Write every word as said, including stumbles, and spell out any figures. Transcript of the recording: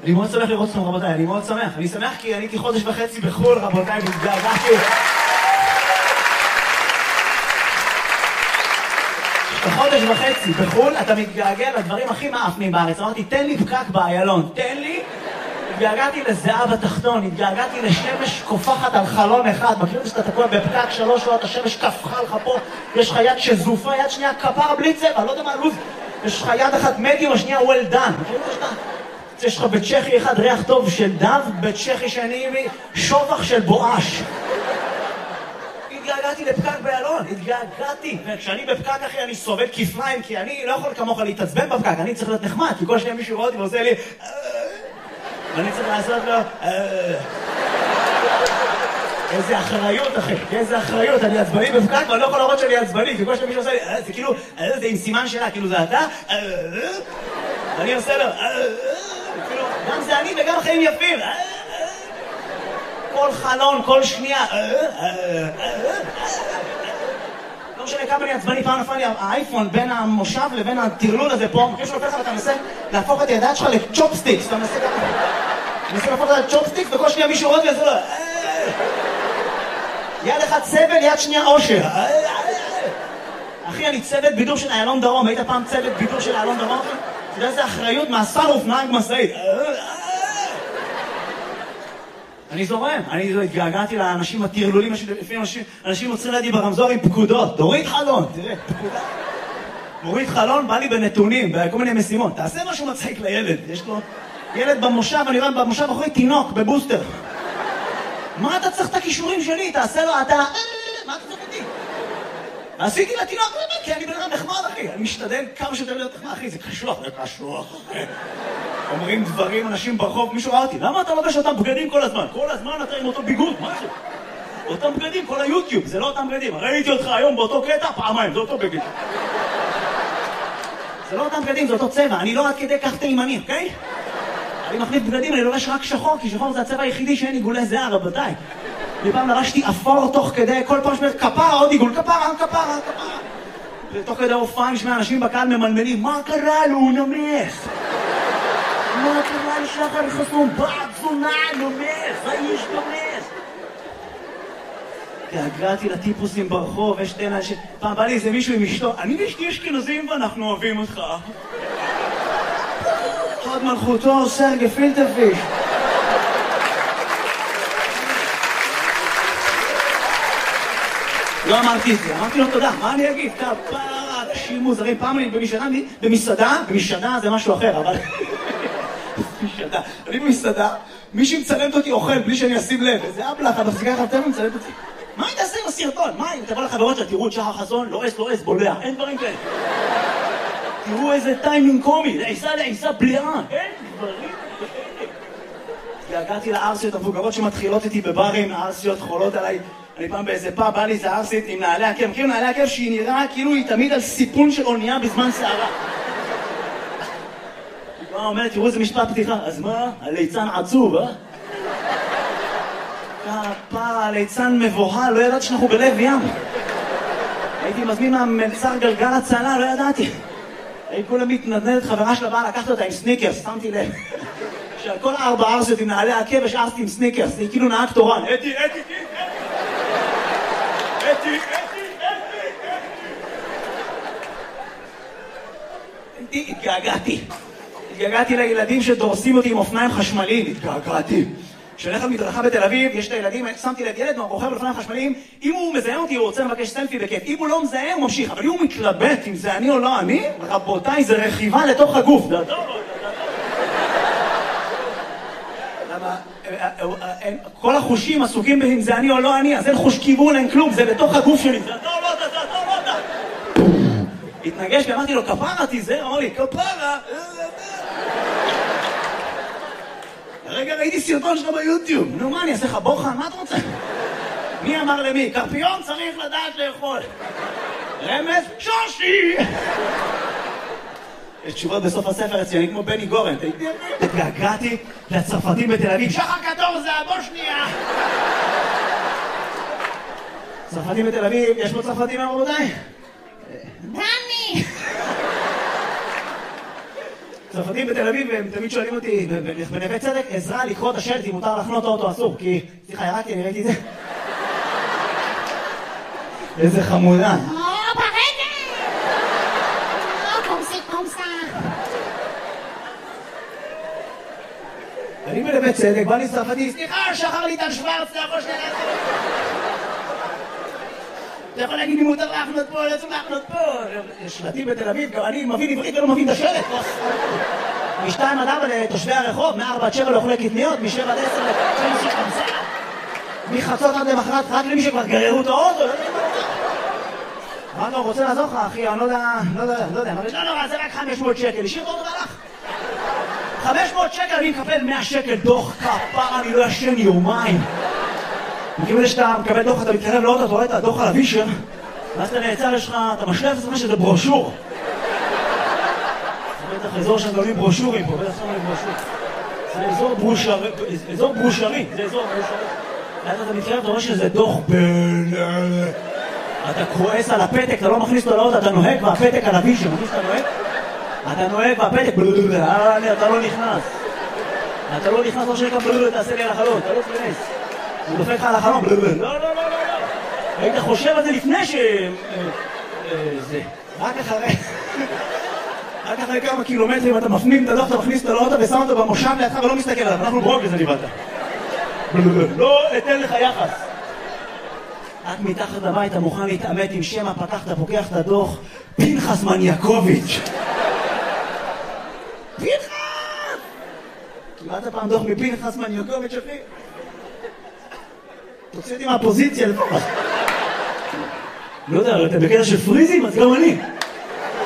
אני מאוד שמח לראות אתכם רבותיי, אני מאוד שמח. אני שמח כי אני הייתי חודש וחצי בחול רבותיי, והתגעגעתי. בחודש וחצי בחול אתה מתגעגע לדברים הכי מאפנים בארץ. אמרתי תן לי פקק באיילון, תן לי. התגעגעתי לזהב התחתון, התגעגעתי לשמש קופחת על חלון אחד. מכיר שאתה תקוע בפקק שלוש שעות, השמש קפחה לך פה, יש לך יד שזופה, יד שנייה כפרה בלי צבע, לא יודע מה לוז. יש לך יד אחת מדיום, השנייה well done. מכיר שאתה... יש לך בצ'כי אחד ריח טוב של דב, בצ'כי שני שובח של בואש. התגעגעתי לפקק באלון, התגעגעתי. וכשאני בפקק אחי אני סובל כפריים, כי אני לא יכול כמוך להתעצבן בפקק, אני צריך להיות נחמד, כי כל שניה מישהו רואה אותי ועושה לי ואני צריך לעשות לו איזה אחריות אחי, איזה אחריות, אני עצבני בפקק ואני לא יכול להראות שאני עצבני, כי כל שניה מישהו עושה לי, זה כאילו, זה עם סימן שלה, כאילו זה אתה ואני עושה לו גם זה אני וגם החיים יפים. כל חלון, כל שנייה. לא משנה כמה אני עצבני, פעם נפל לי האייפון בין המושב לבין הטרלול הזה פה. מכיר שלופך ואתה מנסה להפוך את הידיים שלך לצ'ופסטיקס. אתה מנסה להפוך את הצ'ופסטיקס וכל שנייה מישהו רואה וזה לא. יד אחד סבל, יד שנייה אושר. אחי, אני צוות בידור של איילון דרום. היית פעם צוות בידור של איילון דרום? אתה יודע איזה אחריות מאסר אופניים משאית. אני זורם, אני התגעגעתי לאנשים הטרלולים, לפעמים אנשים עוצרים לידי ברמזור עם פקודות. תוריד חלון, תראה, פקודה. מוריד חלון, בא לי בנתונים, בכל מיני משימות. תעשה משהו מצחיק לילד, יש לו ילד במושב, אני רואה במושב אחרי תינוק, בבוסטר. מה אתה צריך את הכישורים שלי? תעשה לו, אתה... מה אתה צריך אותי? עשיתי לתינוק, כי אני בן אדם נחמד אחי, אני משתדל כמה שיותר להיות נחמד אחי, זה קשוח, זה קשוח אחי. אומרים דברים, אנשים ברחוב, מישהו ראה אותי, למה אתה לובש אותם בגדים כל הזמן? כל הזמן אתה עם אותו ביגוד, מה זה? אותם בגדים, כל היוטיוב, זה לא אותם בגדים. ראיתי אותך היום באותו קטע, פעמיים, זה אותו בגד. זה לא אותם בגדים, זה אותו צבע, אני לא עד כדי כך תימני, אוקיי? אני מחליף בגדים, אני לובש רק שחור, כי שחור זה הצבע היחידי שאין עיגולי זהה, רבותיי. לפעם לבשתי אפור תוך כדי, כל פעם שאומרת כפרה, עוד עיגול, כפרה, כפרה, כפרה. ותוך כדי הופעה נשמע אנשים בקהל ממלמלים, מה קרה לו, הוא נמס? מה קרה לשחר חסון? בעד זונה, נמס, האיש נמס. התגעגעתי לטיפוסים ברחוב, יש שתי אנשים, פעם בא לי איזה מישהו עם אשתו, אני ואשתי אשכנזים ואנחנו אוהבים אותך. עוד מלכותו, סרגי פילטרפיש. לא אמרתי את זה, אמרתי לו תודה, מה אני אגיד? כפרה, אנשים מוזרים, פעם אני במסעדה, במסעדה, במסעדה זה משהו אחר, אבל... במסעדה, אני במסעדה, מישהי מצלמת אותי אוכל בלי שאני אשים לב, איזה אבלח, אתה מפסיקה לך אתם ומצלמת אותי. מה היא תעשה עם הסרטון? מה אם תבוא לחברות שלה, תראו את שחר חסון, לא אס, לא אס, בולע, אין דברים כאלה. תראו איזה טיימינג קומי, לעיסה לעיסה בליעה, אין דברים כאלה. הגעתי לארסיות המבוגרות שמתחילות איתי בברים, הארסיות חולות עליי. אני פעם באיזה פאב, בא לי איזה ארסית עם נעלי עקב. מכירים נעלי עקב שהיא נראה כאילו היא תמיד על סיפון של אונייה בזמן שערה. היא באה אומרת, תראו איזה משפט פתיחה. אז מה? הליצן עצוב, אה? כפרה, הליצן מבוהל, לא ידעתי שאנחנו בלב ים. הייתי מזמין מהמלצר גלגל הצלה, לא ידעתי. היא כולה מתנדנדת, חברה שלה באה לקחת אותה עם סניקרס, שמתי לב. שעל כל ארבע ארסיות עם נעלי עקב יש ארסית עם סניקרס, היא כאילו נהג תורן. אתי, אתי, אתי, אתי, אתי, אתי. התגעגעתי. התגעגעתי לילדים שדורסים אותי עם אופניים חשמליים. התגעגעתי. כשאני הולך מדרכה בתל אביב, יש את הילדים, שמתי לב ילד רוכב על אופניים חשמליים, אם הוא מזהה אותי, הוא רוצה לבקש סלפי בכיף. אם הוא לא מזהה, הוא ממשיך. אבל אם הוא מתלבט אם זה אני או לא אני, רבותיי, זה רכיבה לתוך הגוף. כל החושים עסוקים אם זה אני או לא אני, אז אין חוש כיוון, אין כלום, זה בתוך הגוף שלי. זה אתה או לא אתה, זה אתה או לא אתה. התנגש ואמרתי לו, כפרה תיזהר, אמר לי, כפרה. רגע ראיתי סרטון שלך ביוטיוב. נו מה, אני אעשה לך בוחן? מה אתה רוצה? מי אמר למי? קרפיון צריך לדעת לאכול. רמז? שושי! יש תשובות בסוף הספר אצלי, אני כמו בני גורן. התגעגעתי לצרפתים בתל אביב. שחר קטור זה הבושניה! צרפתים בתל אביב, יש פה צרפתים רבותיי? דני! צרפתים בתל אביב, הם תמיד שואלים אותי, בנווה צדק, עזרה לקרוא את השלט אם מותר לחנות אוטו אסור, כי... סליחה, ירקתי, אני ראיתי את זה. איזה חמודה. או, ברגע! או, קומסי, קומסה. אני בנווה צדק, בא לי צרפתי, סליחה, שחר ליטל שוורץ, אתה יכול שנייה להחנות. אתה יכול להגיד לי מותר להחנות פה, לא צריך להחנות פה. שלטים בתל אביב, גם אני מבין עברית ולא מבין את השלט. משתיים עד ארבע לתושבי הרחוב, מארבע עד שבע לאוכלי קטניות, משבע עד עשר לפנסי חמסה. מחצות עד למחרת, רק למי שכבר גררו את האוטו. מה אתה רוצה לעזור לך, אחי? אני לא יודע, לא יודע, לא יודע. לא, לא, זה רק חמש מאות שקל. השאיר את האוטו והלך. חמש מאות שקל, אני מקבל מאה שקל דוח כפר, אני לא ישן יומיים. מכיוון שאתה מקבל דוח, אתה מתקרב לאוטו, אתה רואה את הדוח על הווישר, ואז אתה נעצר, יש לך, אתה משלב את עצמך שזה ברושור. זה בטח אזור שהם גולים ברושורים פה, בטח שמים ברושור. זה אזור ברושרי, אזור ברושרי, זה אזור ברושרי. ואז אתה מתקרב, אתה רואה שזה דוח בין... אתה כועס על הפתק, אתה לא מכניס אותו לאוטו, אתה נוהג והפתק על הווישר, מכניס אתה נוהג? אתה נוהג והפתק, אתה לא נכנס. אתה לא נכנס, לא שנקרא בלולו, תעשה לי על החלון, אתה לא תכנס. הוא דופק לך על החלון, לא, לא, לא, לא, לא. היית חושב על זה לפני ש... זה. רק אחרי... רק אחרי כמה קילומטרים אתה מפנים את הדוח, אתה מכניס את האוטו ושם אותו במושב לידך ולא מסתכל עליו. אנחנו ברוק לזה ניבלת. לא אתן לך יחס. רק מתחת לבית אתה מוכן להתעמת עם שמה, פתחת, פוקח את הדוח, פנחס מניאקוביץ'. פנחס! קיבלת פעם דוח מפנחס מניאקוביץ', אחי? תוציא אותי מהפוזיציה לפחות. לא יודע, אתה בקטע של פריזים, אז גם אני.